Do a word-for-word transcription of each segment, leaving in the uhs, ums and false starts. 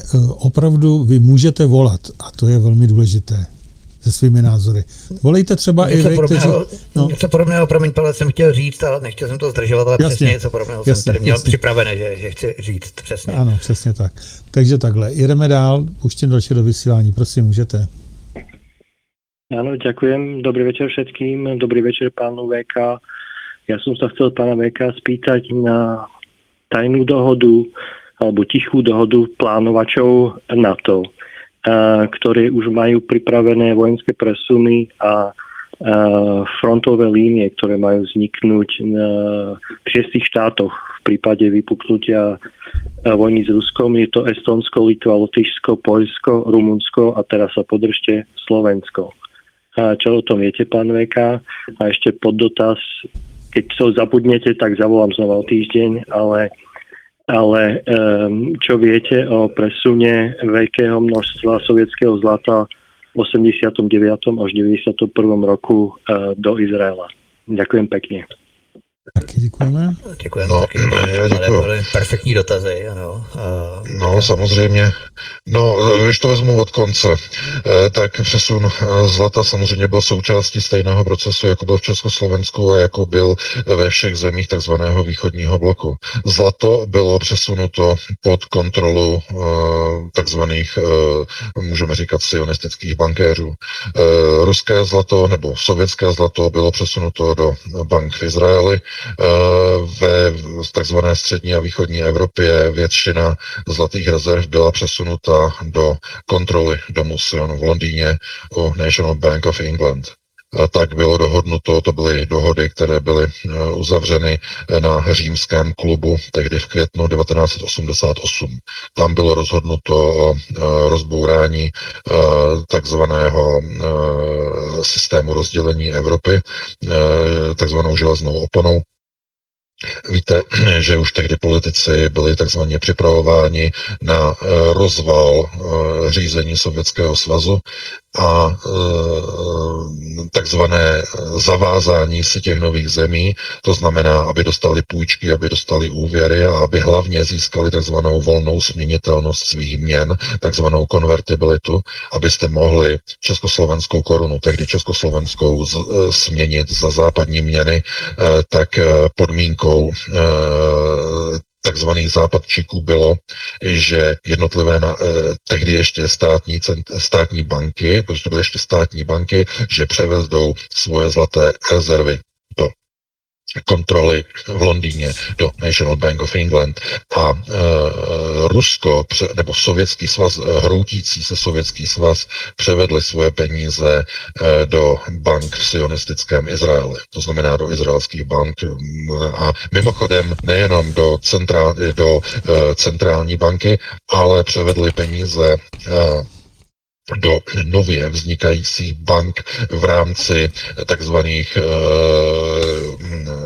opravdu vy můžete volat, a to je velmi důležité, se svými názory. Volejte třeba něco i vy, kteří... No. Něco podobného, promiň, Pavle, jsem chtěl říct, ale nechtěl jsem to zdržovat, ale jasně, přesně něco podobného jasně, jsem tady měl jasně. připravené, že, že chci říct přesně. Ano, přesně tak. Takže takhle, jdeme dál, pustím další do vysílání, prosím, můžete. Áno, ďakujem. Dobrý večer všetkým. Dobrý večer pánu vé ká. Ja som sa chcel pána vé ká spýtať na tajnú dohodu alebo tichú dohodu plánovačov NATO, ktorí už majú pripravené vojenské presuny a frontové línie, ktoré majú vzniknúť v šiestich štátoch v prípade vypuknutia vojny s Ruskom. Je to Estónsko, Litva, Lotyšsko, Poľsko, Rumunsko a teraz sa podržte Slovensko. A čo o tom viete, pán vé ká? A ešte poddotaz, keď to zabudnete, tak zavolám znova o týždeň, ale, ale um, čo viete o presune veľkého množstva sovietského zlata v osemdesiatom deviatom až deväťdesiatom prvom roku uh, do Izraela? Ďakujem pekne. Taky děkujeme. Děkujeme no, taky. Děkuji. Byly perfektní dotazy. Ano. No, samozřejmě. No, když to vezmu od konce, tak přesun zlata samozřejmě byl součástí stejného procesu, jako byl v Československu a jako byl ve všech zemích takzvaného východního bloku. Zlato bylo přesunuto pod kontrolu takzvaných, můžeme říkat, sionistických bankéřů. Ruské zlato nebo sovětské zlato bylo přesunuto do bank v Izraeli. Ve takzvané střední a východní Evropě většina zlatých rezerv byla přesunuta do kontroly domu Sion v Londýně u National Bank of England. Tak bylo dohodnuto, to byly dohody, které byly uzavřeny na římském klubu tehdy v květnu devatenáct osmdesát osm. Tam bylo rozhodnuto o rozbourání takzvaného systému rozdělení Evropy, takzvanou železnou oponou. Víte, že už tehdy politici byli takzvaně připravováni na rozval řízení Sovětského svazu a takzvané zavázání si těch nových zemí, to znamená, aby dostali půjčky, aby dostali úvěry a aby hlavně získali takzvanou volnou směnitelnost svých měn, takzvanou konvertibilitu, abyste mohli československou korunu, tehdy československou z, směnit za západní měny, tak podmínkou takzvaných západčíků bylo, že jednotlivé na, eh, tehdy ještě státní, cent, státní banky, protože to byly ještě státní banky, že převezou svoje zlaté rezervy do kontroly v Londýně do National Bank of England a e, Rusko nebo Sovětský svaz, hroutící se Sovětský svaz převedli svoje peníze e, do bank v sionistickém Izraeli, to znamená do izraelských bank a mimochodem nejenom do, centrál, do e, centrální banky, ale převedli peníze e, do nově vznikajících bank v rámci takzvaných uh,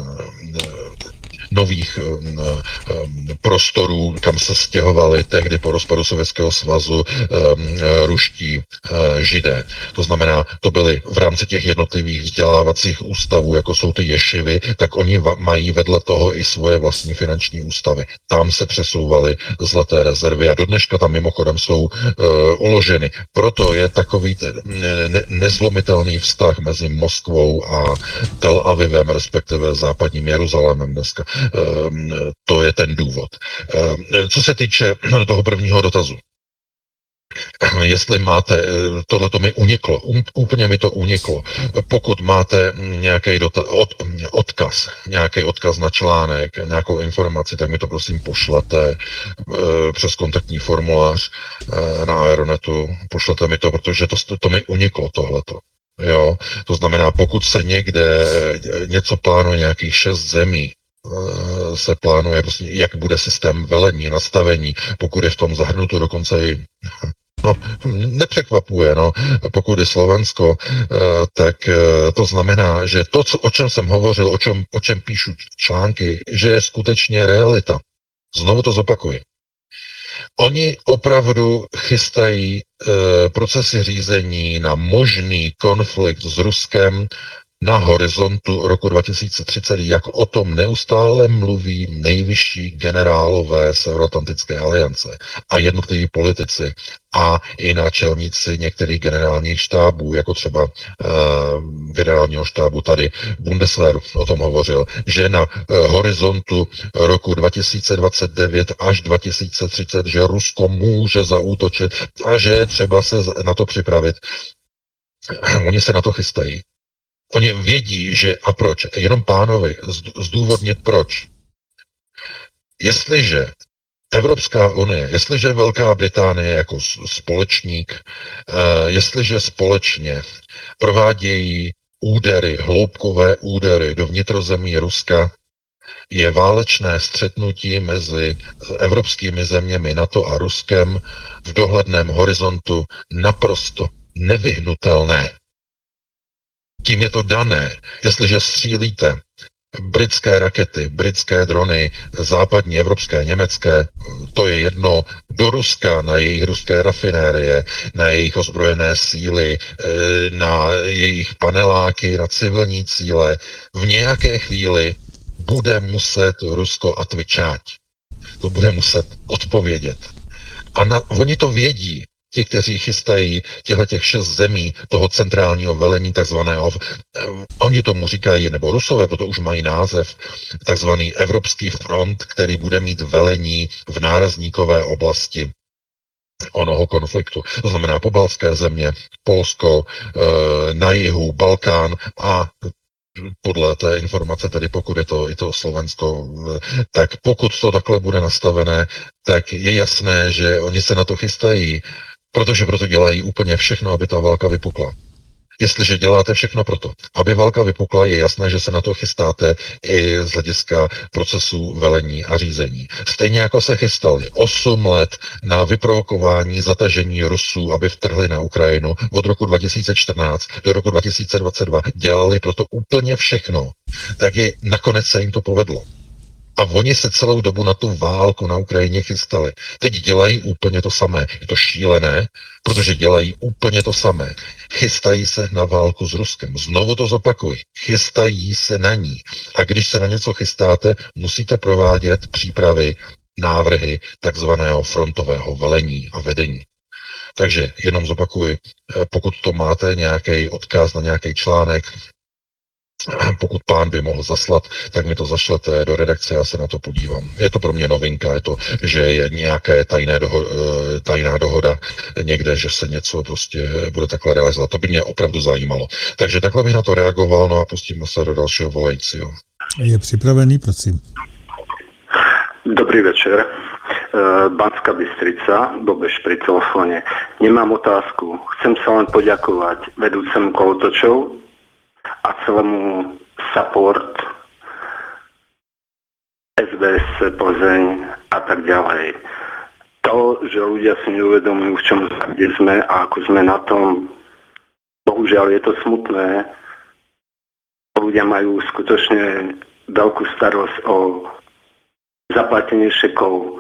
nových um, um, prostorů, kam se stěhovali tehdy po rozpadu Sovětského svazu um, ruští uh, židé. To znamená, to byly v rámci těch jednotlivých vzdělávacích ústavů, jako jsou ty ješivy, tak oni va- mají vedle toho i svoje vlastní finanční ústavy. Tam se přesouvaly zlaté rezervy a do dneška tam mimochodem jsou uh, uloženy. Proto je takový ten ne- nezlomitelný vztah mezi Moskvou a Tel Avivem, respektive západním Jeruzalémem dneska. To je ten důvod. Co se týče toho prvního dotazu, jestli máte, tohle to mi uniklo, úplně mi to uniklo. Pokud máte nějaký dota, od, odkaz, nějaký odkaz na článek, nějakou informaci, tak mi to prosím pošlete přes kontaktní formulář na Aeronetu, pošlete mi to, protože to, to mi uniklo tohleto. Jo, to znamená, pokud se někde něco plánuje, nějakých šest zemí, se plánuje, prostě, jak bude systém velení, nastavení, pokud je v tom zahrnuto dokonce i, no, nepřekvapuje, no, pokud je Slovensko, tak to znamená, že to, co, o čem jsem hovořil, o čem, o čem píšu články, že je skutečně realita. Znovu to zopakuji. Oni opravdu chystají e, procesy řízení na možný konflikt s Ruskem na horizontu roku dva tisíce třicet, jak o tom neustále mluví nejvyšší generálové Severoatlantické aliance a jednotliví politici a i náčelníci některých generálních štábů, jako třeba uh, generálního štábu tady Bundeswehru o tom hovořil, že na uh, horizontu roku dva tisíce dvacet devět až dva tisíce třicet, že Rusko může zaútočit a že je třeba se na to připravit. Oni se na to chystají. Oni vědí, že a proč. Jenom pánovi zdůvodnit proč. Jestliže Evropská unie, jestliže Velká Británie jako společník, jestliže společně provádějí údery, hloubkové údery do vnitrozemí Ruska, je válečné střetnutí mezi evropskými zeměmi NATO a Ruskem v dohledném horizontu naprosto nevyhnutelné. Tím je to dané. Jestliže střílíte britské rakety, britské drony, západní, evropské, německé, to je jedno, do Ruska, na jejich ruské rafinérie, na jejich ozbrojené síly, na jejich paneláky, na civilní cíle, v nějaké chvíli bude muset Rusko atvičát. To bude muset odpovědět. A na, oni to vědí, ti, kteří chystají těchto těch šest zemí toho centrálního velení, takzvaného, oni tomu říkají, nebo Rusové, proto už mají název, takzvaný Evropský front, který bude mít velení v nárazníkové oblasti onoho konfliktu. To znamená pobaltské země, Polsko, na jihu, Balkán a podle té informace, tedy pokud je to, je to Slovensko, tak pokud to takhle bude nastavené, tak je jasné, že oni se na to chystají, protože proto dělají úplně všechno, aby ta válka vypukla. Jestliže děláte všechno proto, aby válka vypukla, je jasné, že se na to chystáte i z hlediska procesu velení a řízení. Stejně jako se chystali osm let na vyprovokování zatažení Rusů, aby vtrhli na Ukrajinu od roku dva tisíce čtrnáct do roku dva tisíce dvacet dva. Dělali proto úplně všechno. Tak je, nakonec se jim to povedlo. A oni se celou dobu na tu válku na Ukrajině chystali. Teď dělají úplně to samé. Je to šílené, protože dělají úplně to samé. Chystají se na válku s Ruskem. Znovu to zopakuji. Chystají se na ní. A když se na něco chystáte, musíte provádět přípravy, návrhy takzvaného frontového velení a vedení. Takže jenom zopakuji, pokud to máte nějaký odkaz na nějaký článek, pokud pán by mohl zaslat, tak mi to zašlete do redakce, já se na to podívám. Je to pro mě novinka, je to, že je nějaké tajné doho- tajná dohoda někde, že se něco prostě bude takhle realizovat. To by mě opravdu zajímalo. Takže takhle bych na to reagoval, no a pustíme se do dalšího volajícího. Je připravený, prosím. Dobrý večer. Banská Bystrica, Bobeš pri telefóne. Nemám otázku. Chcem sa len poďakovať vedúcemu kolotočov a celému support es bé es Plzeň a tak ďalej. To, že ľudia si neuvedomujú, v čom kde sme a ako sme na tom, bohužiaľ je to smutné. Ľudia majú skutočne veľkú starosť o zaplatenie šekov.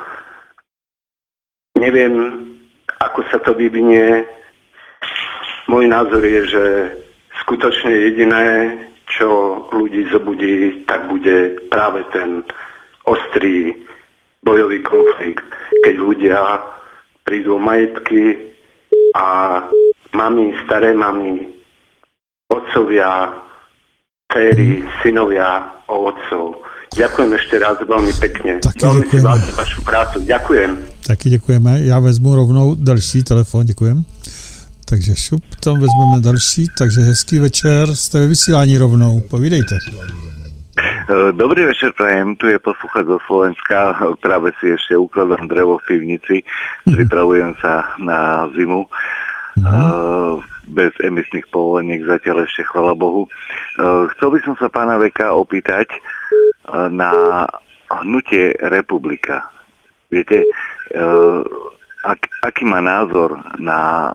Neviem, ako sa to vyvinie. Môj názor je, že skutočne jediné, čo ľudí zobudí, tak bude práve ten ostrý bojový konflikt, keď ľudia prídu o majetky a mami, staré mami, otcovia, dcery, synovia o otcov. Ďakujem ešte raz veľmi pekne. Taky veľmi si děkujeme. vážim vašu prácu. Ďakujem. Taky děkujeme. Já vezmu rovnou další telefon, děkujem. Takže šup, tam vezmeme další, takže hezký večer, jste ve vysílání rovnou, povídejte. Dobrý večer, prajem, tu je poslúchať zo Slovenska, práve si ešte ukladám drevo v pivnici, pripravujem sa na zimu, uh, bez emisných povoleniek zatiaľ ešte, chvala Bohu. Uh, chcel by som sa pána Veka opýtať uh, na hnutie Republika. Viete, uh, ak, aký má názor na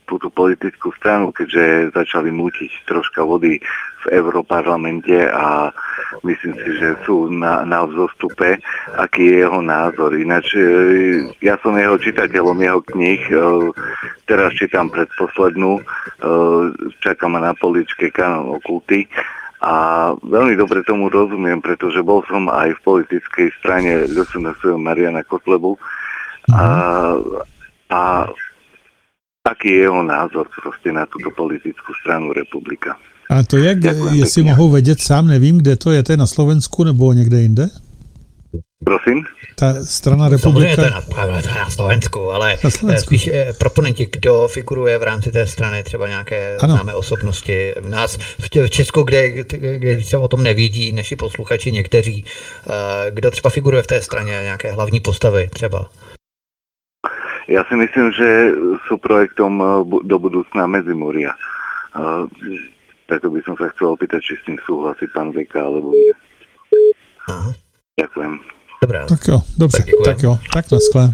túto politickú stranu, keďže začali mútiť troška vody v Europarlamente a myslím si, že sú na, na vzostupe, aký je jeho názor. Ináč ja som jeho čitateľom jeho kníh, teraz čítam predposlednú, čakám na poličke Kanon okulty a veľmi dobre tomu rozumiem, pretože bol som aj v politickej strane es en es Mariana Kotlebu a, a aký je jeho názor prostě na tuto politickou stranu Republika. A to jak, Děkujem jestli pěkně. Mohu vědět sám, nevím, kde to je, to je na Slovensku nebo někde jinde? Prosím? Ta strana Republika... Samozřejmě to je na, to je na Slovensku, ale na Slovensku. Spíš proponenti, kdo figuruje v rámci té strany, třeba nějaké ano. známé osobnosti. V nás v Česku, kde, kde se o tom nevidí, naši posluchači někteří, kdo třeba figuruje v té straně, nějaké hlavní postavy třeba. Ja si myslím, že sú projektom do budúcna Medzimoria. Uh, preto by som sa chcel opýtať, či s tým súhlasí pán Veka, alebo nie. Aha. Ďakujem. Dobrá. Tak jo, dobře, tak, tak jo, tak naschle.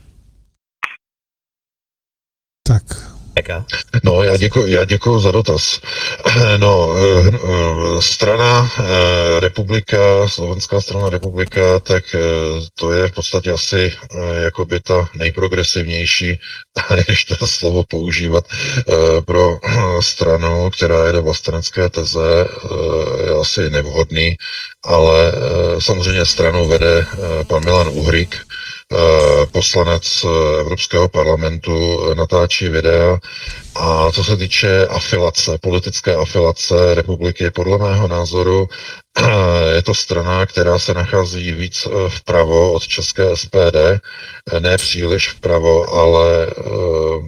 Tak. No, já děkuji, já děkuji za dotaz. No, strana Republika, Slovenská strana Republika, tak to je v podstatě asi jakoby ta nejprogresivnější, než to slovo používat, pro stranu, která je do vlastenecké teze, je asi nevhodný, ale samozřejmě stranu vede pan Milan Uhrik, poslanec Evropského parlamentu, natáčí videa a co se týče afilace, politické afilace republiky, podle mého názoru je to strana, která se nachází víc vpravo od české es pé dé, ne příliš vpravo, ale uh,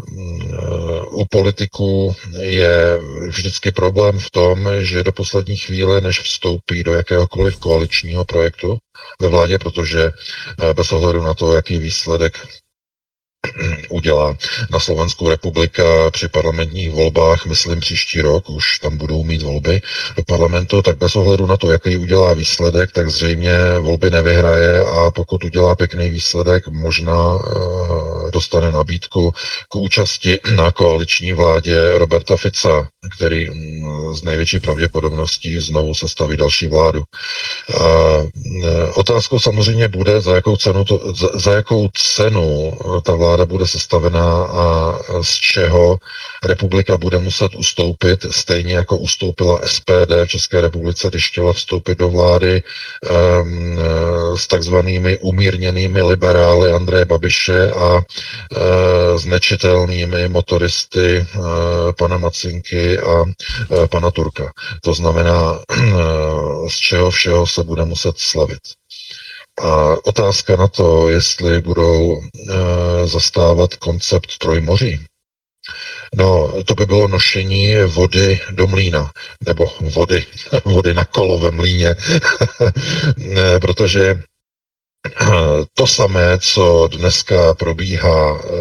u politiků je vždycky problém v tom, že do poslední chvíle, než vstoupí do jakéhokoliv koaličního projektu ve vládě, protože bez ohledu na to, jaký výsledek udělá na Slovenskou republika při parlamentních volbách, myslím příští rok, už tam budou mít volby do parlamentu, tak bez ohledu na to, jaký udělá výsledek, tak zřejmě volby nevyhraje a pokud udělá pěkný výsledek, možná uh, dostane nabídku k účasti na koaliční vládě Roberta Fica, který um, z největší pravděpodobností znovu sestaví další vládu. Uh, otázkou samozřejmě bude, za jakou cenu, to, za, za jakou cenu ta vláda vláda bude sestavená a z čeho republika bude muset ustoupit, stejně jako ustoupila es pé dé v České republice, když chtěla vstoupit do vlády um, s takzvanými umírněnými liberály Andreje Babiše a uh, s nečitelnými motoristy uh, pana Macinky a uh, pana Turka. To znamená, uh, z čeho všeho se bude muset slavit. A otázka na to, jestli budou e, zastávat koncept trojmoří. No, to by bylo nošení vody do mlýna, nebo vody, vody na kolo ve mlýně, protože to samé, co dneska probíhá e,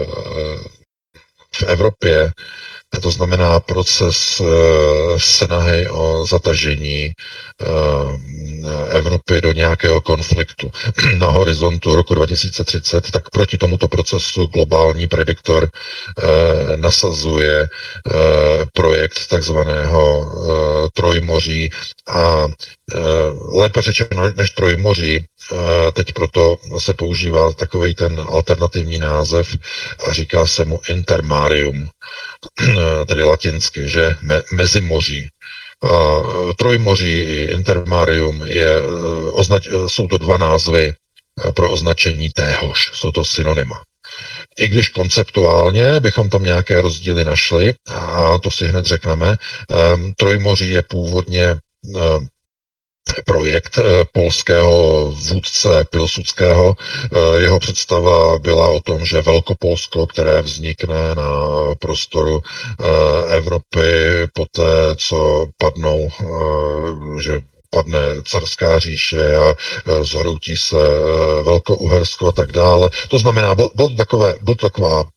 v Evropě, to znamená proces uh, snahy o zatažení uh, Evropy do nějakého konfliktu na horizontu roku dva tisíce třicet, tak proti tomuto procesu globální prediktor uh, nasazuje uh, projekt takzvaného uh, trojmoří a uh, lépe řečeno než trojmoří, uh, teď proto se používá takový ten alternativní název a říká se mu intermarium, tedy latinsky, že me, mezimoří. Uh, trojmoří i intermarium je, uh, označ, jsou to dva názvy uh, pro označení téhož, jsou to synonyma. I když konceptuálně bychom tam nějaké rozdíly našli, a to si hned řekneme, um, trojmoří je původně uh, projekt polského vůdce Pilsudského. Jeho představa byla o tom, že Velkopolsko, které vznikne na prostoru Evropy poté, co padnou, že padne carská říše a zhroutí se Velkouhersko a tak dále. To znamená, byl, byl, takové, byl taková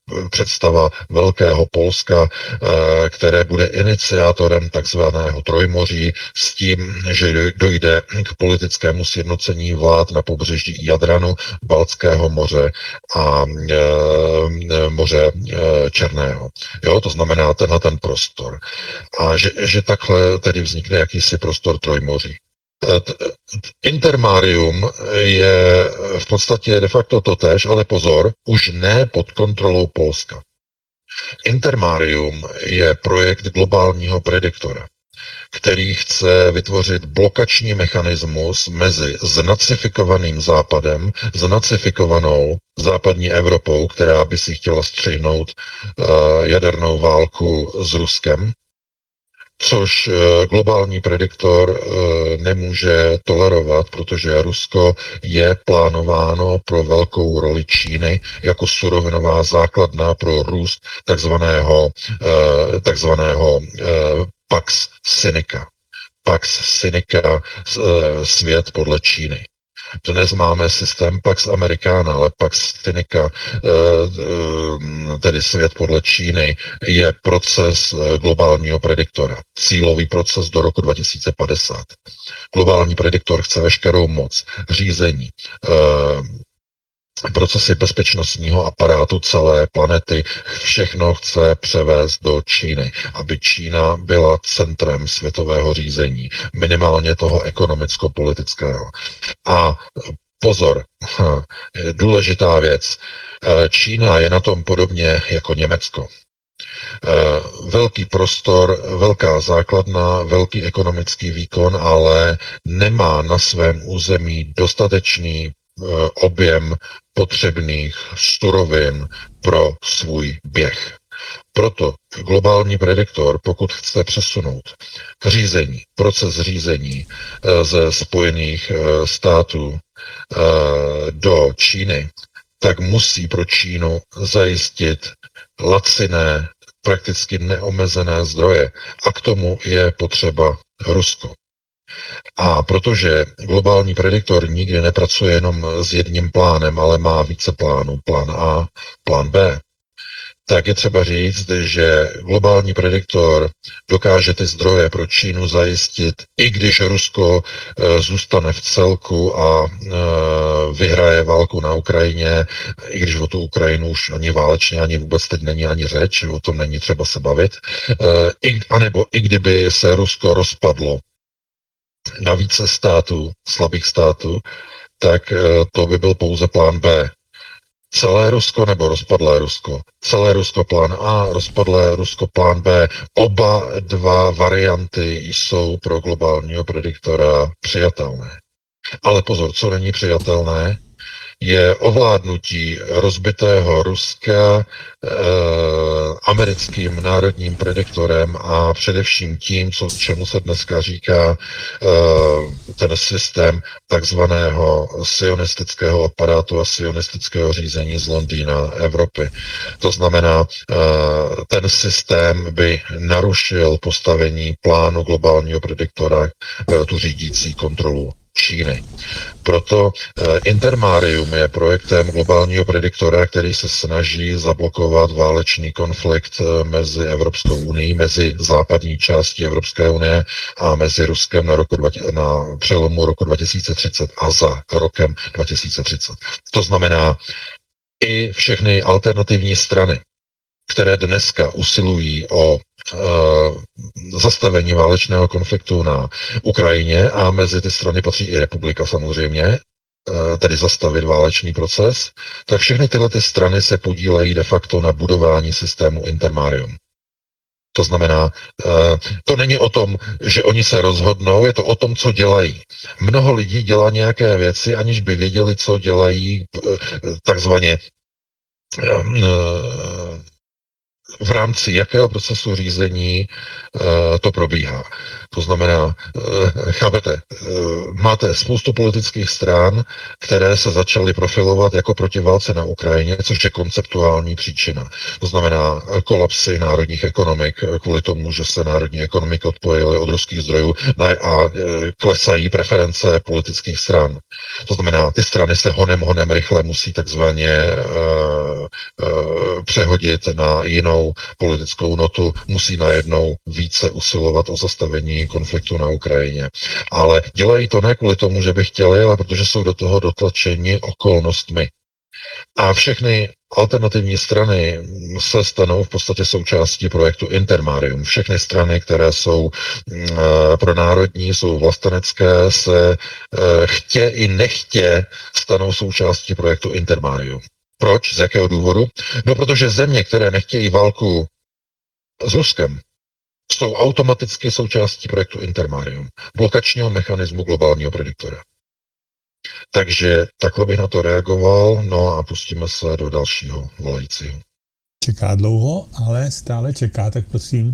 představa velkého Polska, které bude iniciátorem takzvaného Trojmoří s tím, že dojde k politickému sjednocení vlád na pobřeží Jadranu, Baltského moře a moře Černého. Jo, to znamená tenhle ten prostor. A že, že takhle tedy vznikne jakýsi prostor Trojmoří. Intermarium je v podstatě de facto totéž, ale pozor, už ne pod kontrolou Polska. Intermarium je projekt globálního prediktora, který chce vytvořit blokační mechanismus mezi znacifikovaným Západem, znacifikovanou západní Evropou, která by si chtěla střihnout uh, jadernou válku s Ruskem, což globální prediktor nemůže tolerovat, protože Rusko je plánováno pro velkou roli Číny jako surovinová základna pro růst takzvaného, takzvaného Pax Sinica. Pax Sinica, svět podle Číny. Dnes máme systém Pax Americana, ale Pax Sinica, tedy svět podle Číny, je proces globálního prediktora. Cílový proces do roku dva tisíce padesát. Globální prediktor chce veškerou moc, řízení, procesy bezpečnostního aparátu celé planety, všechno chce převést do Číny, aby Čína byla centrem světového řízení, minimálně toho ekonomicko-politického. A pozor, důležitá věc, Čína je na tom podobně jako Německo. Velký prostor, velká základna, velký ekonomický výkon, ale nemá na svém území dostatečný objem potřebných surovin pro svůj běh. Proto globální prediktor, pokud chce přesunout řízení, proces řízení ze Spojených států do Číny, tak musí pro Čínu zajistit laciné, prakticky neomezené zdroje. A k tomu je potřeba Rusko. A protože globální prediktor nikdy nepracuje jenom s jedním plánem, ale má více plánů, plán A, plán B, tak je třeba říct, že globální prediktor dokáže ty zdroje pro Čínu zajistit, i když Rusko e, zůstane v celku a e, vyhraje válku na Ukrajině, i když o tu Ukrajinu už ani válečně, ani vůbec teď není ani řeč, o tom není třeba se bavit, e, i, anebo i kdyby se Rusko rozpadlo na více států, slabých států, tak to by byl pouze plán B. Celé Rusko nebo rozpadlé Rusko? Celé Rusko plán A, rozpadlé Rusko plán B. Oba dva varianty jsou pro globálního prediktora přijatelné. Ale pozor, co není přijatelné, je ovládnutí rozbitého Ruska eh, americkým národním prediktorem a především tím, co, čemu se dneska říká eh, ten systém takzvaného sionistického aparátu a sionistického řízení z Londýna Evropy. To znamená, eh, ten systém by narušil postavení plánu globálního prediktora, eh, tu řídící kontrolu Číny. Proto Intermarium je projektem globálního prediktora, který se snaží zablokovat válečný konflikt mezi Evropskou unií, mezi západní částí Evropské unie a mezi Ruskem na, roku, na přelomu roku dva tisíce třicet a za rokem dva tisíce třicet. To znamená, i všechny alternativní strany, které dneska usilují o e, zastavení válečného konfliktu na Ukrajině, a mezi ty strany patří i republika samozřejmě, e, tedy zastavit válečný proces, tak všechny tyhle ty strany se podílejí de facto na budování systému Intermarium. To znamená, e, to není o tom, že oni se rozhodnou, je to o tom, co dělají. Mnoho lidí dělá nějaké věci, aniž by věděli, co dělají, e, takzvaně e, v rámci jakého procesu řízení uh, to probíhá. To znamená, uh, chápete, uh, máte spoustu politických stran, které se začaly profilovat jako proti válce na Ukrajině, což je konceptuální příčina. To znamená kolapsy národních ekonomik kvůli tomu, že se národní ekonomiky odpojily od ruských zdrojů a uh, klesají preference politických stran. To znamená, ty strany se honem, honem rychle musí takzvaně uh, uh, přehodit na jinou politickou notu, musí najednou více usilovat o zastavení konfliktu na Ukrajině. Ale dělají to ne kvůli tomu, že by chtěli, ale protože jsou do toho dotlačeni okolnostmi. A všechny alternativní strany se stanou v podstatě součástí projektu Intermarium. Všechny strany, které jsou e, pronárodní, jsou vlastenecké, se e, chtě i nechtě stanou součástí projektu Intermarium. Proč? Z jakého důvodu? No, protože země, které nechtějí válku s Ruskem, jsou automaticky součástí projektu Intermarium, blokačního mechanismu globálního prediktora. Takže takhle bych na to reagoval, no a pustíme se do dalšího volajícího. Čeká dlouho, ale stále čeká, tak prosím.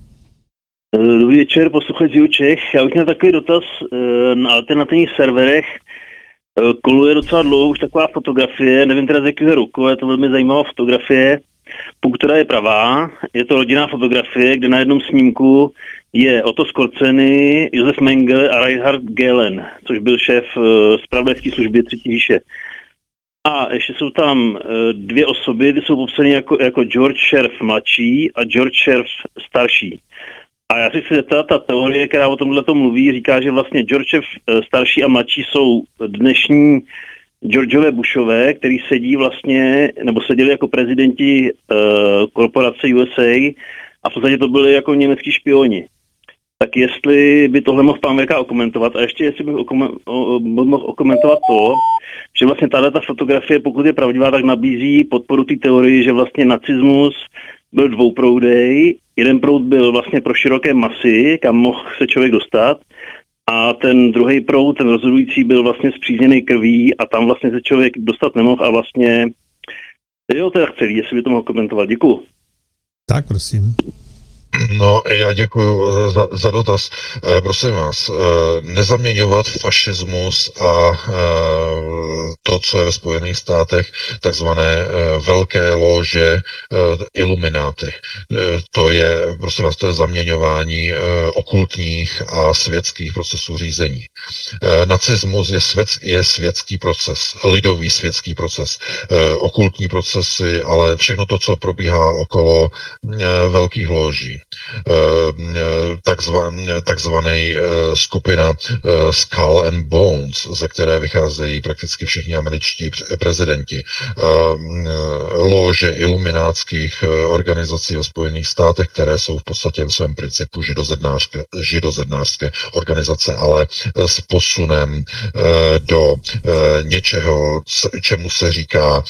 Dobrý večer, posluchač z Čech. Já bych měl takový dotaz. Na alternativních serverech koluje docela dlouho už taková fotografie, nevím teda z jakého roku, je to velmi zajímavá fotografie. Pokud teda je pravá, je to rodinná fotografie, kde na jednom snímku je Otto Skorzeny, Josef Mengele a Reinhard Gehlen, což byl šéf zpravodajské služby Třetí říše. A ještě jsou tam dvě osoby, ty jsou popsány jako, jako George Sheriff mladší a George Sheriff starší. A já si chci zeptat, ta teorie, která o tomhle to mluví, říká, že vlastně George Sheriff starší a mladší jsou dnešní Georgeové Bushové, který sedí vlastně, nebo seděli jako prezidenti uh, korporace U S A a v podstatě to byli jako německý špioni. Tak jestli by tohle mohl pán Věka okomentovat a ještě jestli bych okomen, o, mohl okomentovat to, že vlastně tato fotografie, pokud je pravdivá, tak nabízí podporu té teorii, že vlastně nacismus byl dvouproudej, jeden proud byl vlastně pro široké masy, kam mohl se člověk dostat, a ten druhý proud, ten rozhodující, byl vlastně spřízněný krví a tam vlastně se člověk dostat nemohl a vlastně jo, to je celý, jestli by to mohl komentovat. Děkuju. Tak, prosím. No, já děkuji za, za dotaz. E, prosím vás, e, nezaměňovat fašismus a e, to, co je ve Spojených státech, takzvané e, velké lože e, ilumináty. E, to je, prosím vás, to je zaměňování e, okultních a světských procesů řízení. E, nacismus je, svět, je světský proces, lidový světský proces, e, okultní procesy, ale všechno to, co probíhá okolo e, velkých loží. Takzvaný, takzvaný skupina Skull and Bones, ze které vycházejí prakticky všichni američtí prezidenti. Lože iluminátských organizací ve Spojených státech, které jsou v podstatě v svém principu židozednářské, židozednářské organizace, ale s posunem do něčeho, čemu se říká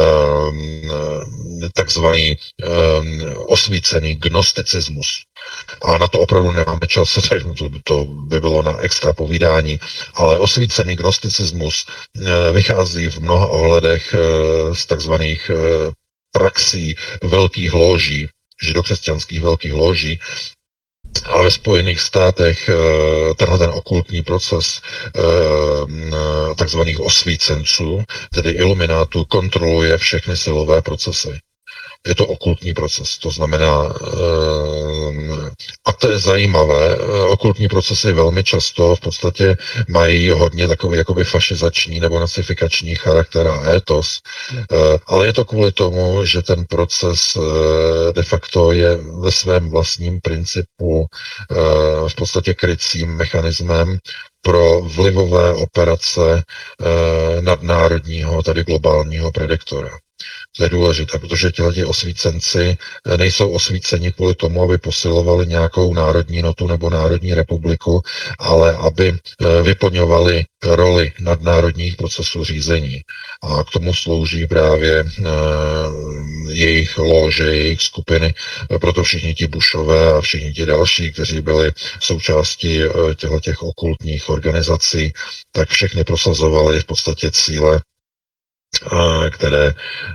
takzvaný osvícený gnosticismus. A na to opravdu nemáme čas, to, to by bylo na extra povídání, ale osvícený gnosticismus vychází v mnoha ohledech z takzvaných praxí velkých loží, židokřesťanských velkých loží, ale ve Spojených státech tenhle ten okultní proces takzvaných osvícenců, tedy iluminátů, kontroluje všechny silové procesy. Je to okultní proces, to znamená, a to je zajímavé, okultní procesy velmi často v podstatě mají hodně takový jakoby fašizační nebo nacifikační charakter a étos, ale je to kvůli tomu, že ten proces de facto je ve svém vlastním principu v podstatě krycím mechanismem pro vlivové operace nadnárodního, tedy globálního prediktora. To je důležité, protože tihleti osvícenci nejsou osvíceni kvůli tomu, aby posilovali nějakou národní notu nebo národní republiku, ale aby vyplňovali roli nadnárodních procesů řízení. A k tomu slouží právě jejich lože, jejich skupiny, proto všichni ti Bushové a všichni ti další, kteří byli součástí těchto okultních organizací, tak všechny prosazovali v podstatě cíle, které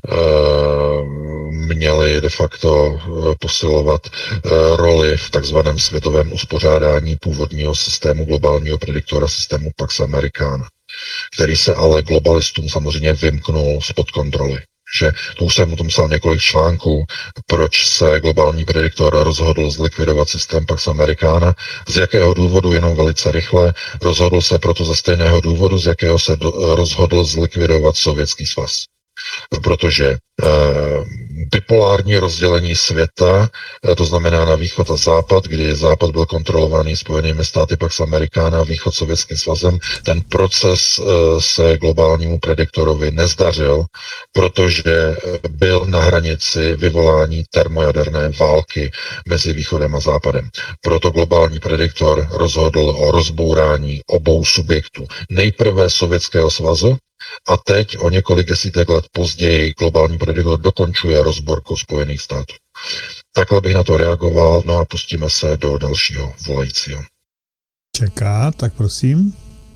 měly de facto posilovat roli v takzvaném světovém uspořádání původního systému globálního prediktora, systému Pax Americana, který se ale globalistům samozřejmě vymknul spod kontroly. Že to už jsem o tom psal několik článků, proč se globální prediktor rozhodl zlikvidovat systém Pax Americana, z jakého důvodu, jenom velice rychle, rozhodl se proto ze stejného důvodu, z jakého se do, rozhodl zlikvidovat Sovětský svaz. Protože eh, by bipolární rozdělení světa, to znamená na východ a západ, kdy západ byl kontrolovaný Spojenými státy, pak s Amerikána, východ Sovětským svazem. Ten proces se globálnímu prediktorovi nezdařil, protože byl na hranici vyvolání termojaderné války mezi východem a západem. Proto globální prediktor rozhodl o rozbourání obou subjektů. Nejprve Sovětského svazu a teď o několik desítek let později globální prediktor dokončuje rozborku Spojených států. Takhle bych na to reagoval, no a pustíme se do dalšího volajícího. Čeká, tak prosím.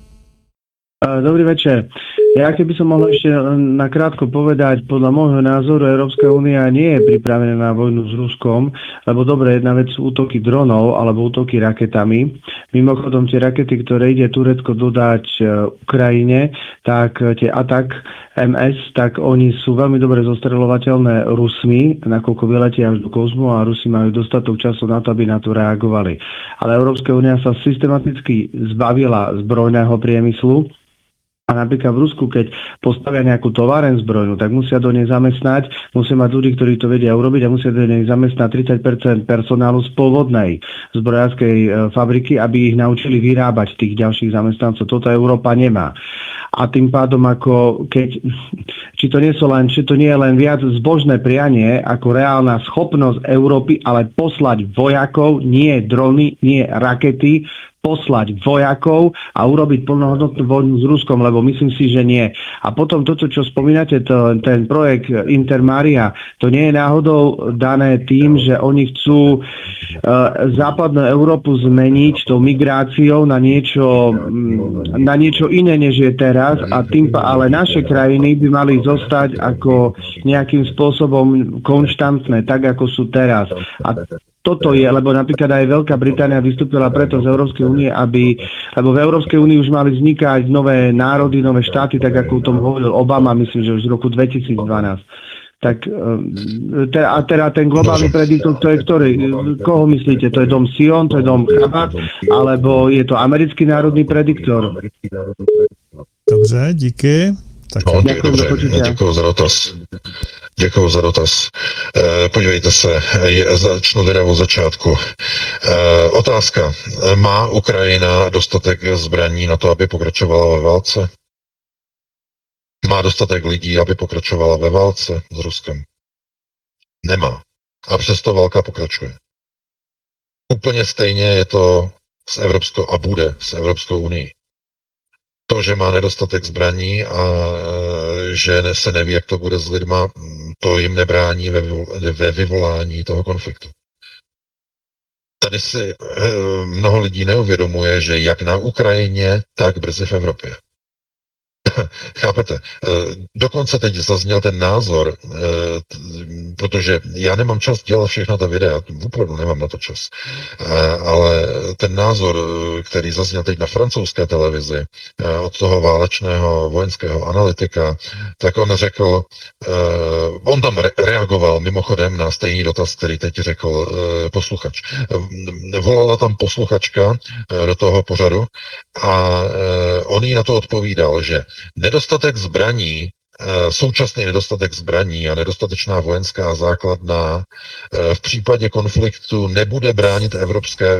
Dobrý večer. Ja keby som mohol ešte nakrátko povedať, podľa môjho názoru Európska únia nie je pripravená na vojnu s Ruskom, lebo dobre, jedna vec sú útoky dronov alebo útoky raketami. Mimochodom, tie rakety, ktoré ide Turecko dodať Ukrajine, tak tie Atak em es, tak oni sú veľmi dobre zostreľovateľné Rusmi, nakoľko vyletia až do kozmu a Rusi majú dostatok času na to, aby na to reagovali. Ale Európska únia sa systematicky zbavila zbrojného priemyslu. A napríklad v Rusku, keď postavia nejakú továren zbrojnú, tak musia do nej zamestnať, musia mať ľudí, ktorí to vedia urobiť a musia do nej zamestnať tridsať percent personálu z pôvodnej zbrojárskej fabriky, aby ich naučili vyrábať tých ďalších zamestnancov. Toto Európa nemá. A tým pádom, ako keď, či to nie, sú len, či to nie je len viac zbožné prianie, ako reálna schopnosť Európy, ale poslať vojakov, nie drony, nie rakety, poslať vojakov a urobiť plnohodnotnú vojnu s Ruskom, lebo myslím si, že nie. A potom toto, čo spomínate, to, ten projekt Intermaria, to nie je náhodou dané tým, že oni chcú uh, západnú Európu zmeniť tou migráciou na niečo, na niečo iné, než je teraz, a tým, ale naše krajiny by mali zostať ako nejakým spôsobom konštantné, tak ako sú teraz. A toto je, lebo napríklad aj Veľká Británia vystúpila preto z Európskej únie, aby, lebo v Európskej únii už mali vznikať nové národy, nové štáty, tak ako o tom hovoril Obama, myslím, že už z roku dvetisícdvanásť. Tak a teda ten globálny prediktor, to je ktorý? Koho myslíte? To je dom Sion, to je dom Chabad, alebo je to americký národný prediktor? Dobře, díky. Tak no, dě, dobře, děkuji za dotaz. Děkuji za dotaz. E, podívejte se, je, začnu teda od začátku. E, otázka. Má Ukrajina dostatek zbraní na to, aby pokračovala ve válce? Má dostatek lidí, aby pokračovala ve válce s Ruskem? Nemá. A přesto válka pokračuje. Úplně stejně je to s Evropskou a bude s Evropskou unii. To, že má nedostatek zbraní a že se neví, jak to bude s lidma, to jim nebrání ve, ve vyvolání toho konfliktu. Tady si mnoho lidí neuvědomuje, že jak na Ukrajině, tak brzy v Evropě. Chápete? Dokonce teď zazněl ten názor, protože já nemám čas dělat všechna ta videa, opravdu nemám na to čas, ale ten názor, který zazněl teď na francouzské televizi od toho válečného vojenského analytika, tak on řekl, on tam reagoval mimochodem na stejný dotaz, který teď řekl posluchač. Volala tam posluchačka do toho pořadu a on jí na to odpovídal, že nedostatek zbraní, současný nedostatek zbraní a nedostatečná vojenská základna v případě konfliktu nebude bránit Evropské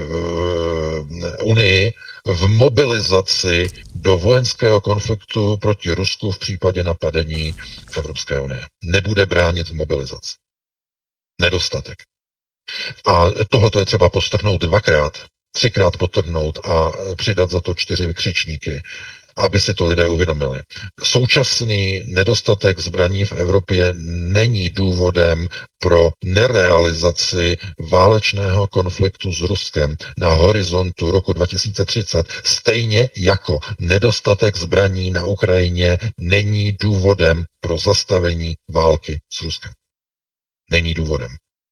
unii v mobilizaci do vojenského konfliktu proti Rusku v případě napadení Evropské unie. Nebude bránit v mobilizaci. Nedostatek. A tohoto je třeba podtrhnout dvakrát, třikrát podtrhnout a přidat za to čtyři vykřičníky, aby si to lidé uvědomili. Současný nedostatek zbraní v Evropě není důvodem pro nerealizaci válečného konfliktu s Ruskem na horizontu roku dva tisíce třicet, stejně jako nedostatek zbraní na Ukrajině není důvodem pro zastavení války s Ruskem. Není důvodem.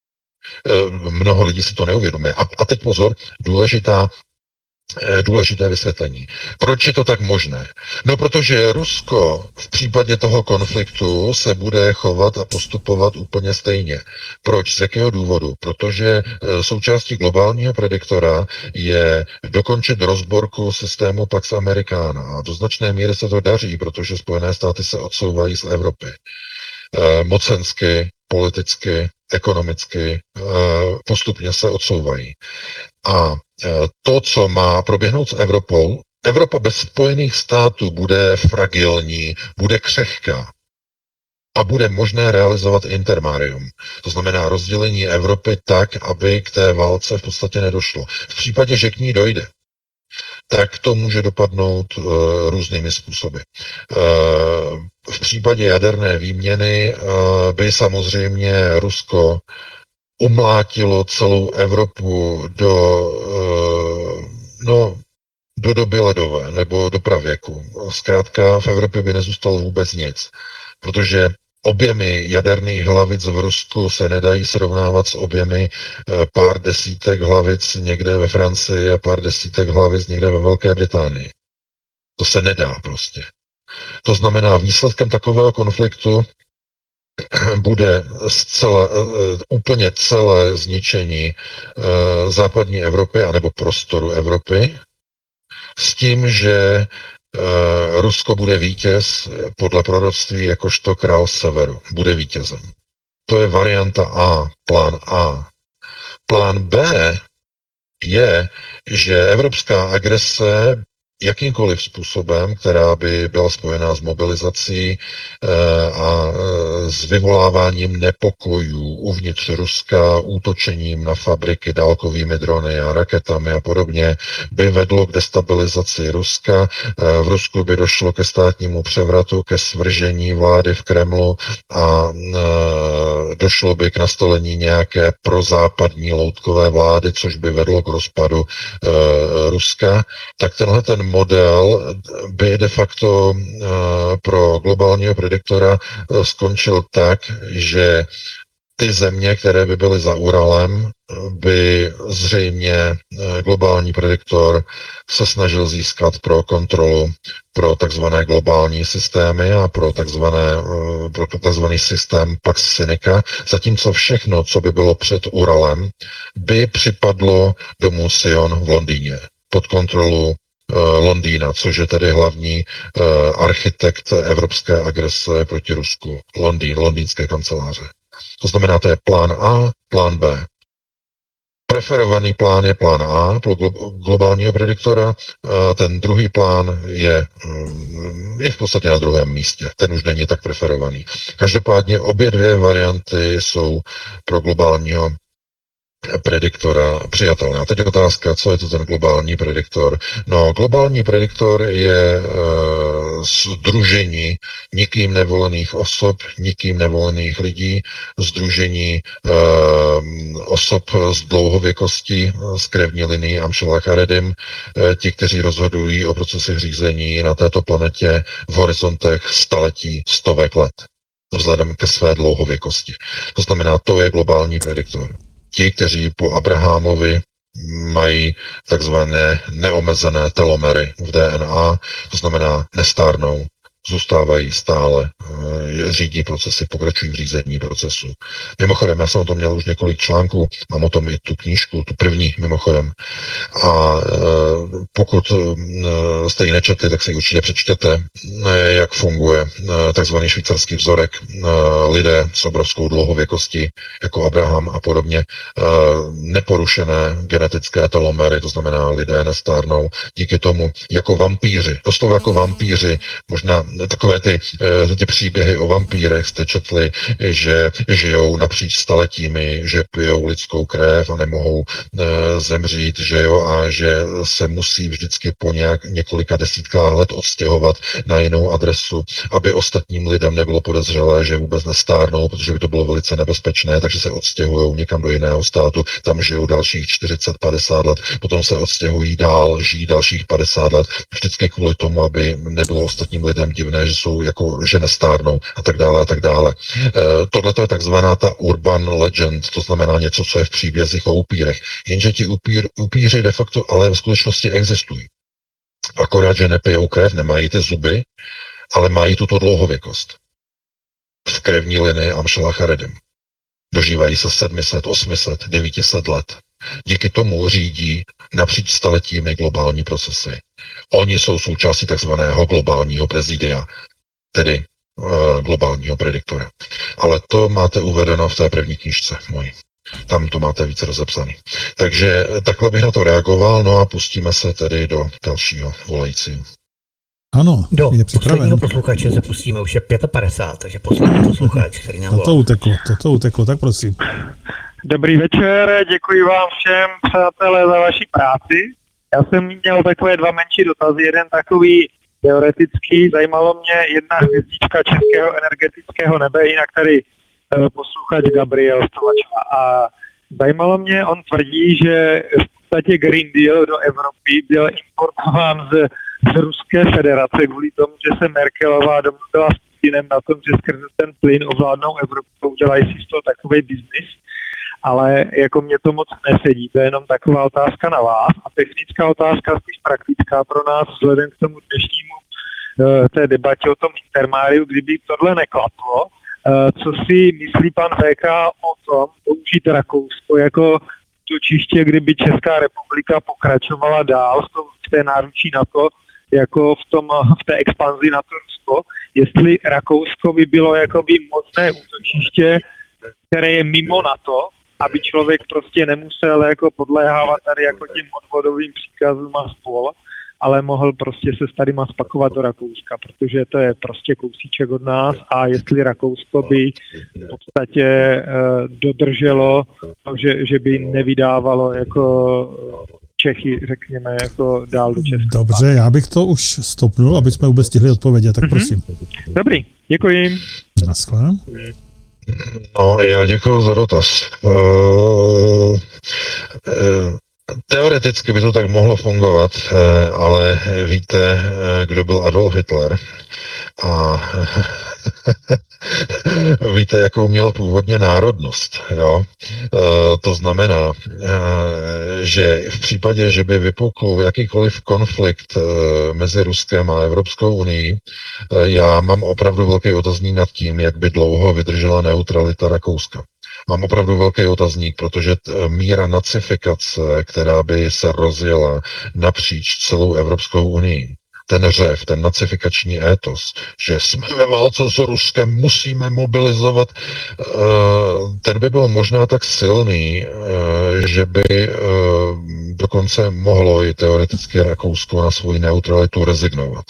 E, mnoho lidí si to neuvědomuje. A, a teď pozor, důležitá důležité vysvětlení. Proč je to tak možné? No, protože Rusko v případě toho konfliktu se bude chovat a postupovat úplně stejně. Proč? Z jakého důvodu? Protože součástí globálního prediktora je dokončit rozborku systému Pax Americana. A do značné míry se to daří, protože Spojené státy se odsouvají z Evropy. Mocensky, politicky, ekonomicky postupně se odsouvají. A to, co má proběhnout s Evropou, Evropa bez Spojených států bude fragilní, bude křehká a bude možné realizovat intermarium. To znamená rozdělení Evropy tak, aby k té válce v podstatě nedošlo. V případě, že k ní dojde, tak to může dopadnout uh, různými způsoby. Uh, v případě jaderné výměny uh, by samozřejmě Rusko umlátilo celou Evropu do, uh, no, do doby ledové nebo do pravěku. Zkrátka v Evropě by nezůstalo vůbec nic, protože objemy jaderných hlavic v Rusku se nedají srovnávat s objemy pár desítek hlavic někde ve Francii a pár desítek hlavic někde ve Velké Británii. To se nedá prostě. To znamená, výsledkem takového konfliktu bude zcela, úplně celé zničení západní Evropy anebo prostoru Evropy s tím, že Rusko bude vítěz podle proroctví jakožto král severu. Bude vítězem. To je varianta A, plán A. Plán B je, že evropská agrese jakýmkoliv způsobem, která by byla spojená s mobilizací a s vyvoláváním nepokojů uvnitř Ruska, útočením na fabriky dálkovými drony a raketami a podobně, by vedlo k destabilizaci Ruska. V Rusku by došlo ke státnímu převratu, ke svržení vlády v Kremlu a došlo by k nastolení nějaké prozápadní loutkové vlády, což by vedlo k rozpadu Ruska. Tak tenhle ten model by de facto pro globálního prediktora skončil tak, že ty země, které by byly za Uralem, by zřejmě globální prediktor se snažil získat pro kontrolu pro takzvané globální systémy a pro takzvané, pro takzvaný systém Pax Sinica, zatímco všechno, co by bylo před Uralem, by připadlo do Sion v Londýně pod kontrolu Londýna, což je tedy hlavní uh, architekt evropské agrese proti Rusku. Londýn, londýnské kanceláře. To znamená, to je plán A, plán B. Preferovaný plán je plán A pro globálního prediktora, uh, ten druhý plán je, um, je v podstatě na druhém místě. Ten už není tak preferovaný. Každopádně obě dvě varianty jsou pro globálního prediktora přijatelné. A teď je otázka, co je to ten globální prediktor. No, globální prediktor je e, sdružení nikým nevolených osob, nikým nevolených lidí, sdružení e, osob z dlouhověkosti, z krevní linii Amšela Charedim, e, ti, kteří rozhodují o procesech řízení na této planetě v horizontech staletí, stovek let, vzhledem ke své dlouhověkosti. To znamená, to je globální prediktor. Ti, kteří po Abrahamovi mají takzvané neomezené telomery v D N A, to znamená nestárnou, zůstávají stále, řídí procesy, pokračují v řízení procesu. Mimochodem, já jsem o tom měl už několik článků, mám o tom i tu knížku, tu první mimochodem. A pokud jste ji nečetli, tak si ji určitě přečtěte, jak funguje takzvaný švýcarský vzorek. Lidé s obrovskou dlouhověkostí, jako Abraham a podobně, neporušené genetické telomery, to znamená lidé nestárnou, díky tomu jako vampíři, doslova jako vampíři, možná takové ty, ty příběhy o vampírech jste četli, že žijou napříč staletími, že pijou lidskou krev a nemohou e, zemřít, že jo, a že se musí vždycky po nějak, několika desítkách let odstěhovat na jinou adresu, aby ostatním lidem nebylo podezřelé, že vůbec nestárnou, protože by to bylo velice nebezpečné, takže se odstěhují někam do jiného státu, tam žijou dalších čtyřicet padesát let, potom se odstěhují dál, žijí dalších padesát let, vždycky kvůli tomu, aby nebylo ostatním lidem divné, že jsou jako, že nestárnou a tak dále a tak dále. E, Tohle je takzvaná ta urban legend, to znamená něco, co je v příbězích o upírech. Jenže ti upír, upíři de facto ale v skutečnosti existují. Akorát, že nepijou krev, nemají ty zuby, ale mají tuto dlouhověkost. V krevní linii Amšela Charedim. Dožívají se sedm set, osm set, devět set let. Díky tomu řídí napříč staletími globální procesy. Oni jsou součástí takzvaného globálního prezidia, tedy globálního prediktora. Ale to máte uvedeno v té první knížce mojí. Tam to máte více rozepsaný. Takže takhle bych na to reagoval, no a pustíme se tedy do dalšího volajícího. Ano, do je připraven. posledního posluchače se pustíme, už je padesát pět, takže poslední posluchač, který nám volá. To uteklo, to, to uteklo, tak prosím. Dobrý večer, děkuji vám všem, přátelé, za vaši práci. Já jsem měl takové dva menší dotazy, jeden takový teoretický, zajímalo mě jedna hvězdička českého energetického nebe, jinak tady posluchač Gabriel Stovačova. A zajímalo mě, on tvrdí, že v podstatě Green Deal do Evropy byl importován z, z Ruské federace kvůli tomu, že se Merkelová domluvila s Putinem na tom, že skrze ten plyn ovládnou Evropu, udělají si z toho takový biznis. Ale jako mě to moc nesedí, to je jenom taková otázka na vás. A technická otázka, spíš praktická pro nás, vzhledem k tomu dnešnímu té debatě o tom intermáriu, kdyby tohle neklaplo, co si myslí pan V K o tom použít Rakousko jako točiště, kdyby Česká republika pokračovala dál v té náručí NATO, jako v, tom, v té expanzi na to Rusko, jestli Rakousko by bylo jakoby mocné útočiště, které je mimo NATO, aby člověk prostě nemusel jako podléhávat tady jako těm odvodovým příkazům a spol, ale mohl prostě se s tadyma spakovat do Rakouska, protože to je prostě kousíček od nás a jestli Rakousko by v podstatě e, dodrželo, že, že by nevydávalo jako Čechy, řekněme, jako dál do Česka. Dobře, já bych to už stopnul, aby jsme vůbec stihli odpovědět, tak mm-hmm. prosím. Dobrý, děkuji. Naschle. No, já děkuji za dotaz. Uh, uh, teoreticky by to tak mohlo fungovat, uh, ale víte, uh, kdo byl Adolf Hitler? A víte, jakou měl původně národnost, jo? E, to znamená, e, že v případě, že by vypukl jakýkoliv konflikt e, mezi Ruskem a Evropskou unii, e, já mám opravdu velký otazník nad tím, jak by dlouho vydržela neutralita Rakouska. Mám opravdu velký otazník, protože míra nacifikace, která by se rozjela napříč celou Evropskou unii, ten řev, ten nacifikační étos, že jsme ve válce s Ruskem, musíme mobilizovat, ten by byl možná tak silný, že by dokonce mohlo i teoreticky Rakousko na svoji neutralitu rezignovat.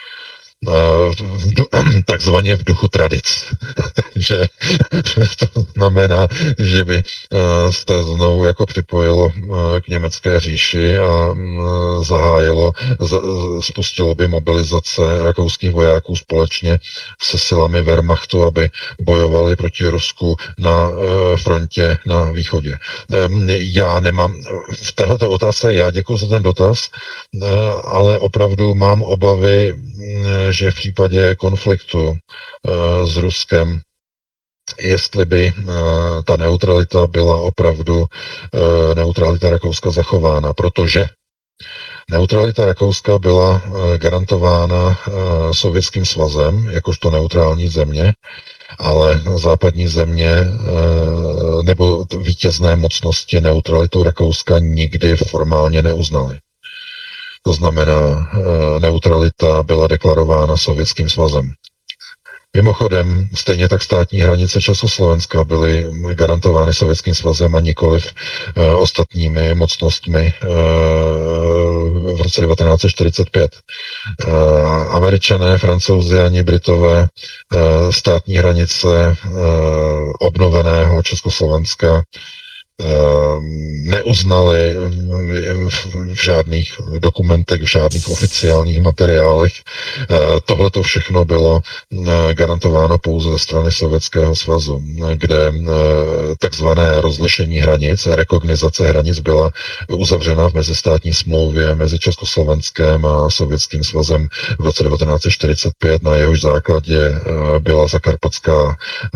Takzvaně v duchu tradic. že, že to znamená, že by se znovu jako připojilo k německé říši a zahájilo, spustilo by mobilizace rakouských vojáků společně se silami Wehrmachtu, aby bojovali proti Rusku na frontě na východě. Já nemám v této otázce, já děkuji za ten dotaz, ale opravdu mám obavy, že v případě konfliktu uh, s Ruskem, jestli by uh, ta neutralita byla opravdu uh, neutralita Rakouska zachována, protože neutralita Rakouska byla uh, garantována uh, Sovětským svazem, jakožto neutrální země, ale západní země uh, nebo vítězné mocnosti neutralitu Rakouska nikdy formálně neuznaly. To znamená, neutralita byla deklarována Sovětským svazem. Mimochodem, stejně tak státní hranice Československa byly garantovány Sovětským svazem a nikoliv e, ostatními mocnostmi e, v roce devatenáct set čtyřicet pět. E, Američané, Francouzi ani Britové e, státní hranice e, obnoveného Československa neuznali v žádných dokumentech, v žádných oficiálních materiálech. Tohle to všechno bylo garantováno pouze ze strany Sovětského svazu, kde takzvané rozlišení hranic, rekognizace hranic byla uzavřena v mezistátní smlouvě mezi Československem a Sovětským svazem v roce devatenáct set čtyřicet pět, na jehož základě byla Zakarpatská,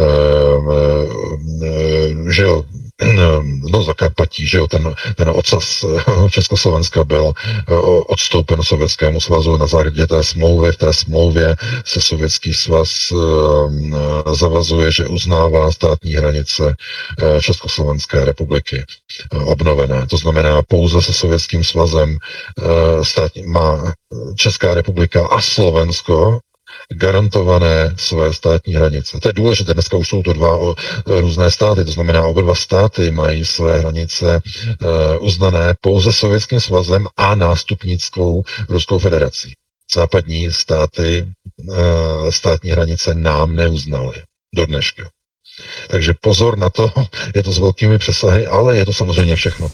že jo, no Zakarpatí, že jo, ten, ten ocas Československa byl odstoupen Sovětskému svazu na základě té smlouvy. V té smlouvě se Sovětský svaz zavazuje, že uznává státní hranice Československé republiky obnovené. To znamená, pouze se Sovětským svazem státní, má Česká republika a Slovensko garantované své státní hranice. To je důležité, dneska už jsou to dva o, různé státy, to znamená, oba dva státy mají své hranice uh, uznané pouze Sovětským svazem a nástupnickou Ruskou federací. Západní státy uh, státní hranice nám neuznaly do dneška. Takže pozor na to, je to s velkými přesahy, ale je to samozřejmě všechno.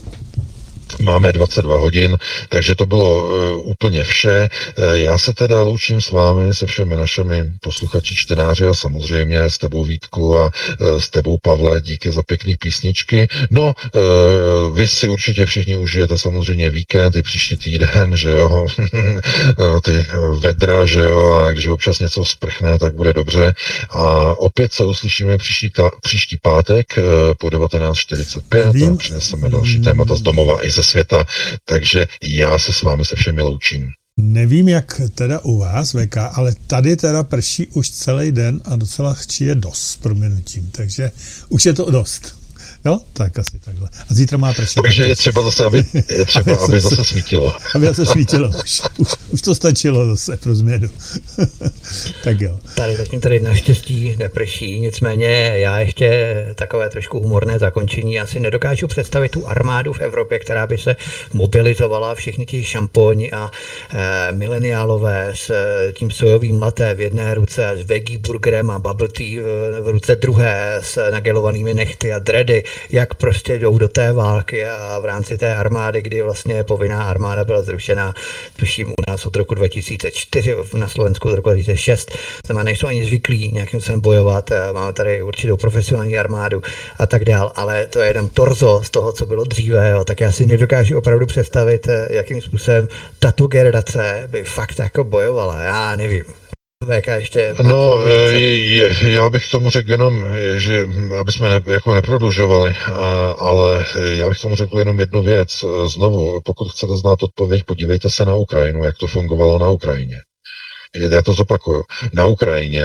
Máme dvacet dva hodin, takže to bylo uh, úplně vše. Uh, já se teda loučím s vámi, se všemi našimi posluchači, čtenáři a samozřejmě s tebou Vítku a uh, s tebou Pavle, díky za pěkný písničky. No, uh, vy si určitě všichni užijete samozřejmě víkend i příští týden, že jo, ty vedra, že jo, a když občas něco sprchne, tak bude dobře. A opět se uslyšíme příští, ta, příští pátek uh, po devatenáct čtyřicet pět a přineseme další témata z domova i ze světa, takže já se s vámi se všemi loučím. Nevím, jak teda u vás, V K, ale tady teda prší už celý den a docela je dost s proměnutím, takže už je to dost. Jo, tak asi takhle. A zítra má pršet. Takže je třeba zase, aby, je třeba, aby, aby zase svítilo. Aby zase svítilo. Už, už, už to stačilo zase pro změnu. Tak jo. Tady zatím tady naštěstí neprší, nicméně já ještě takové trošku humorné zakončení. Já si nedokážu představit tu armádu v Evropě, která by se mobilizovala, všichni ti šamponi a e, mileniálové s e, tím sojovým laté v jedné ruce, s veggie burgerem a bubble tea v, v ruce druhé, s nagelovanými nechty a dready, jak prostě jdou do té války a v rámci té armády, kdy vlastně povinná armáda byla zrušená, tuším u nás od roku dva tisíce čtyři, na Slovensku od roku dva tisíce šest, znamená, nejsou ani zvyklí nějakým způsobem bojovat, máme tady určitou profesionální armádu a tak dál, ale to je jeden torzo z toho, co bylo dříve, jo, tak já si nedokážu opravdu představit, jakým způsobem tato generace by fakt jako bojovala, já nevím. V K ještě... No, je, já bych tomu řekl jenom, že aby jsme ne, jako neprodlužovali, a, ale já bych tomu řekl jenom jednu věc. Znovu, pokud chcete znát odpověď, podívejte se na Ukrajinu, jak to fungovalo na Ukrajině. Já to zopakuju. Na Ukrajině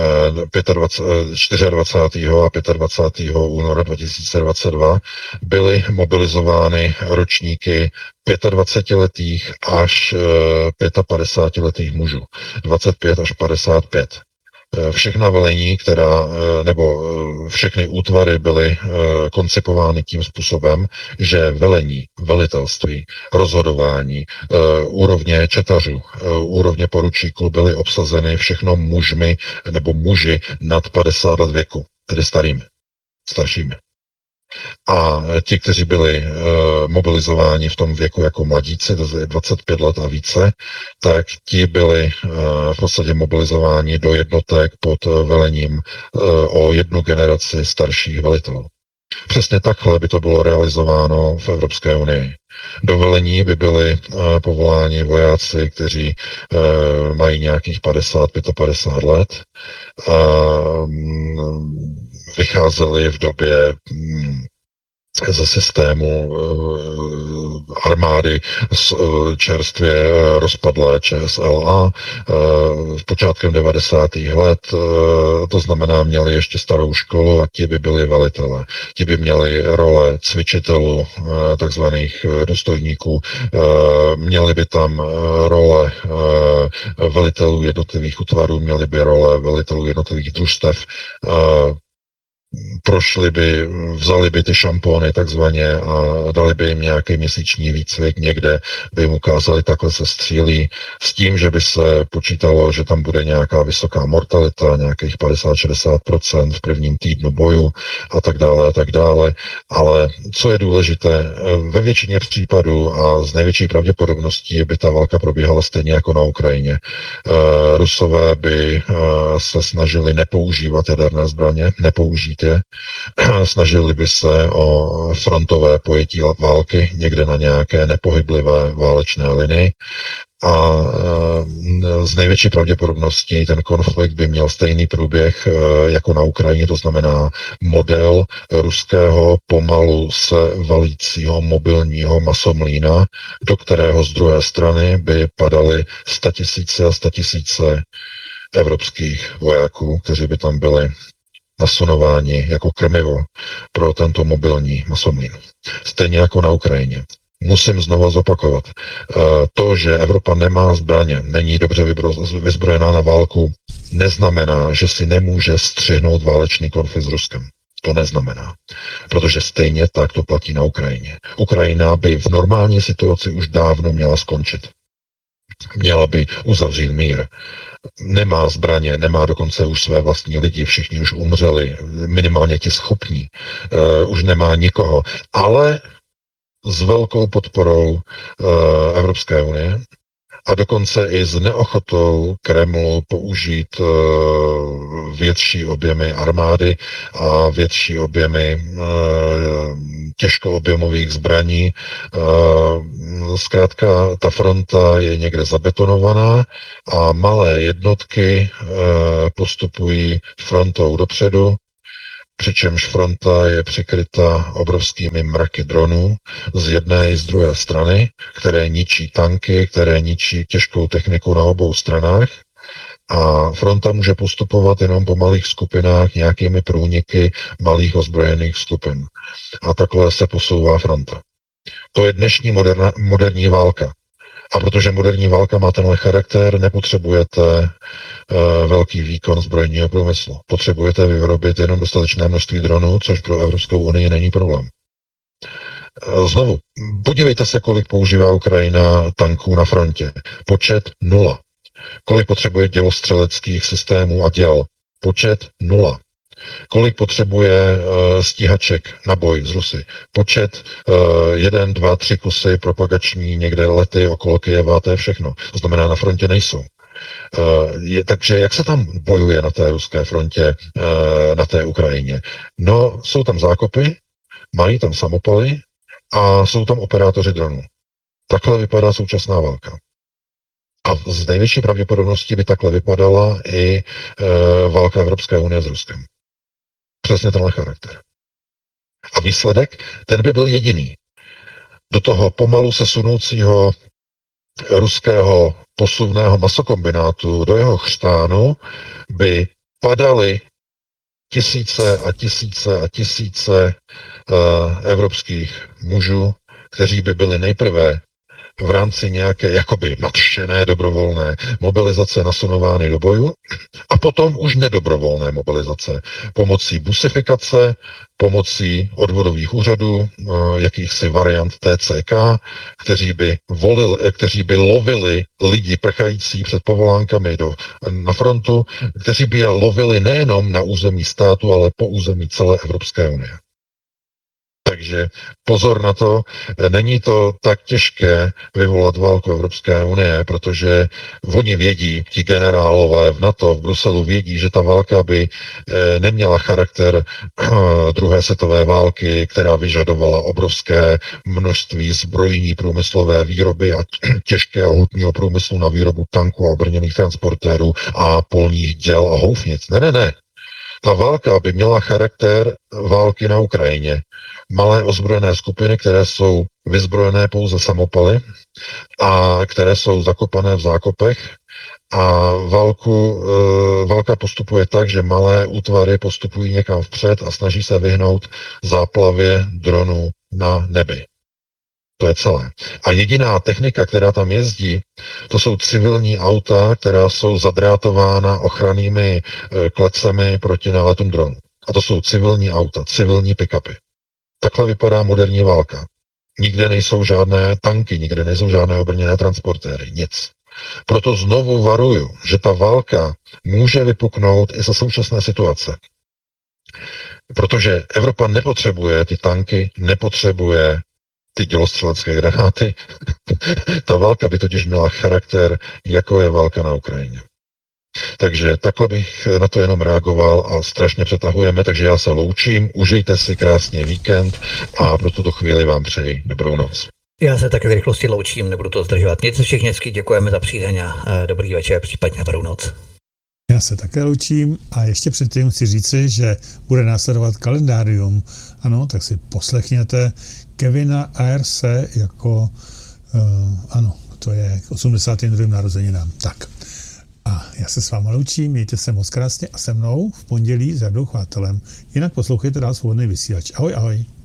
dvacátého čtyřiadvacátého a dvacátého pátého února dva tisíce dvacet dva byly mobilizovány ročníky dvacetiletých až padesátipětiletých mužů. dvacet pět až padesát pět. Všechna velení, která, nebo všechny útvary byly koncipovány tím způsobem, že velení, velitelství, rozhodování, úrovně četařů, úrovně poručíků byly obsazeny všechno mužmi nebo muži nad padesát let věku, tedy starými, staršími. A ti, kteří byli uh, mobilizováni v tom věku jako mladíci, to je dvacet pět let a více, tak ti byli uh, v podstatě mobilizováni do jednotek pod velením uh, o jednu generaci starších velitelů. Přesně takhle by to bylo realizováno v Evropské unii. Do velení by byli uh, povoláni vojáci, kteří uh, mají nějakých padesát, padesát pět let. Uh, vycházeli v době um, ze systému uh, armády z, uh, čerstvě uh, rozpadlé Č S L A uh, v počátkem devadesátých let, uh, to znamená, měli ještě starou školu a ti by byli velitele. Ti by měli role cvičitelů, uh, takzvaných uh, důstojníků, uh, měli by tam uh, role uh, velitelů jednotlivých útvarů, měli by role velitelů jednotlivých družstev, uh, prošli by, vzali by ty šampony takzvaně a dali by jim nějaký měsíční výcvik někde, by jim ukázali, takhle se střílí, s tím, že by se počítalo, že tam bude nějaká vysoká mortalita, nějakých padesát až šedesát procent v prvním týdnu boju a tak dále a tak dále. Ale co je důležité, ve většině případů a z největší pravděpodobností by ta válka probíhala stejně jako na Ukrajině. Rusové by se snažili nepoužívat jaderné zbraně, nepoužít je. Snažili by se o frontové pojetí války někde na nějaké nepohyblivé válečné linii a z největší pravděpodobností ten konflikt by měl stejný průběh jako na Ukrajině, to znamená model ruského pomalu se valícího mobilního masomlína, do kterého z druhé strany by padaly statisíce a statisíce evropských vojáků, kteří by tam byli nasunováni jako krmivo pro tento mobilní masomlín. Stejně jako na Ukrajině. Musím znovu zopakovat. To, že Evropa nemá zbraně, není dobře vyzbrojená na válku, neznamená, že si nemůže střihnout válečný konflikt s Ruskem. To neznamená. Protože stejně tak to platí na Ukrajině. Ukrajina by v normální situaci už dávno měla skončit. Měla by uzavřít mír. Nemá zbraně, nemá dokonce už své vlastní lidi, všichni už umřeli, minimálně ti schopní. Uh, už nemá nikoho. Ale s velkou podporou uh, Evropské unie a dokonce i s neochotou Kremlu použít uh, větší objemy armády a větší objemy uh, těžkoobjemových zbraní. Uh, zkrátka ta fronta je někde zabetonovaná a malé jednotky uh, postupují frontou dopředu, přičemž fronta je přikryta obrovskými mraky dronů z jedné i z druhé strany, které ničí tanky, které ničí těžkou techniku na obou stranách. A fronta může postupovat jenom po malých skupinách, nějakými průniky malých ozbrojených skupin. A takhle se posouvá fronta. To je dnešní moderna, moderní válka. A protože moderní válka má tenhle charakter, nepotřebujete uh, velký výkon zbrojního průmyslu. Potřebujete vyrobit jenom dostatečné množství dronů, což pro Evropskou unii není problém. Uh, znovu, podívejte se, kolik používá Ukrajina tanků na frontě. Počet nula. Kolik potřebuje dělostřeleckých systémů a děl? Počet nula. Kolik potřebuje uh, stíhaček na boj z Rusy? Počet uh, jeden, dva, tři kusy propagační, někde lety okolo Kyjeva, to je všechno. To znamená, na frontě nejsou. Uh, je, takže jak se tam bojuje na té ruské frontě, uh, na té Ukrajině? No, jsou tam zákopy, mají tam samopaly a jsou tam operátoři dronů. Takhle vypadá současná válka. A z největší pravděpodobností by takhle vypadala i uh, válka Evropské unie s Ruskem. Přesně tenhle charakter. A výsledek, ten by byl jediný. Do toho pomalu se sunoucího ruského posuvného masokombinátu, do jeho chřtánu, by padaly tisíce a tisíce a tisíce uh, evropských mužů, kteří by byli nejprve v rámci nějaké jakoby nadšené dobrovolné mobilizace nasunovány do boju a potom už nedobrovolné mobilizace pomocí busifikace, pomocí odvodových úřadů, jakýchsi variant T C K, kteří by, volili, kteří by lovili lidi prchající před povolánkami do, na frontu, kteří by je lovili nejenom na území státu, ale po území celé Evropské unie. Takže pozor na to, není to tak těžké vyvolat válku Evropské unie, protože oni vědí, ti generálové v NATO, v Bruselu vědí, že ta válka by neměla charakter druhé světové války, která vyžadovala obrovské množství zbrojní průmyslové výroby a těžkého hutního průmyslu na výrobu tanků a obrněných transportérů a polních děl a houfnic. Ne, ne, ne. Ta válka by měla charakter války na Ukrajině. Malé ozbrojené skupiny, které jsou vyzbrojené pouze samopaly a které jsou zakopané v zákopech. A válku, e, válka postupuje tak, že malé útvary postupují někam vpřed a snaží se vyhnout záplavě dronů na nebi. To je celé. A jediná technika, která tam jezdí, to jsou civilní auta, která jsou zadrátována ochrannými e, klecemi proti náletům dronů. A to jsou civilní auta, civilní pick-upy. Takhle vypadá moderní válka. Nikde nejsou žádné tanky, nikde nejsou žádné obrněné transportéry, nic. Proto znovu varuju, že ta válka může vypuknout i za současné situace. Protože Evropa nepotřebuje ty tanky, nepotřebuje ty dělostřelecké granáty. Ta válka by totiž měla charakter, jako je válka na Ukrajině. Takže takhle bych na to jenom reagoval a strašně přetahujeme, takže já se loučím, užijte si krásně víkend a pro tuto chvíli vám přeji dobrou noc. Já se také v rychlosti loučím, nebudu to zdržovat. Nic všichni děkujeme za přízeň a dobrý večer, případně dobrou noc. Já se také loučím a ještě předtím chci říci, že bude následovat kalendárium. Ano, tak si poslechněte Kevina A R C jako, uh, ano, to je k osmdesátým druhým narozeninám. Tak. A já se s váma loučím, mějte se moc krásně a se mnou v pondělí s Jardou Chvátelem. Jinak poslouchejte dál Svobodný vysílač. Ahoj, ahoj.